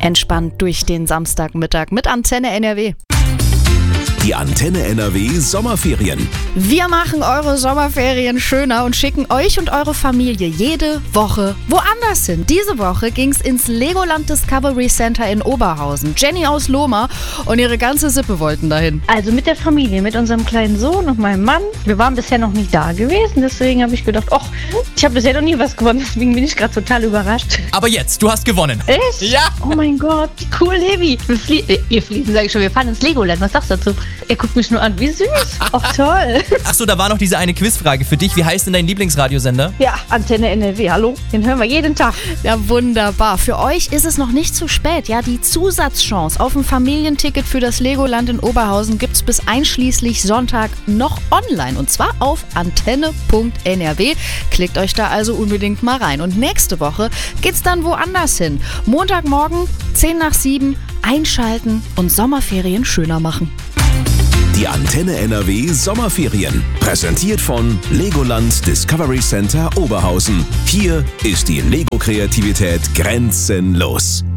entspannt durch den Samstagmittag mit Antenne NRW. Die Antenne NRW Sommerferien. Wir machen eure Sommerferien schöner und schicken euch und eure Familie jede Woche woanders hin. Diese Woche ging's ins Legoland Discovery Center in Oberhausen. Jenny aus Lohmar und ihre ganze Sippe wollten dahin. Also mit der Familie, mit unserem kleinen Sohn und meinem Mann. Wir waren bisher noch nicht da gewesen, deswegen habe ich gedacht, ich habe bisher noch nie was gewonnen, deswegen bin ich gerade total überrascht. Aber jetzt, du hast gewonnen. Echt? Ja. Oh mein Gott, wie cool, Levi. Wir fahren ins Legoland, was sagst du dazu? Er guckt mich nur an, wie süß. Ach toll. Achso, da war noch diese eine Quizfrage für dich. Wie heißt denn dein Lieblingsradiosender? Ja, Antenne NRW, hallo? Den hören wir jeden Tag. Ja, wunderbar. Für euch ist es noch nicht zu spät. Ja, die Zusatzchance auf ein Familienticket für das Legoland in Oberhausen gibt's bis einschließlich Sonntag noch online. Und zwar auf antenne.nrw. Klickt euch da also unbedingt mal rein. Und nächste Woche geht's dann woanders hin. Montagmorgen, 6:50, einschalten und Sommerferien schöner machen. Die Antenne NRW Sommerferien. Präsentiert von Legoland Discovery Center Oberhausen. Hier ist die Lego-Kreativität grenzenlos.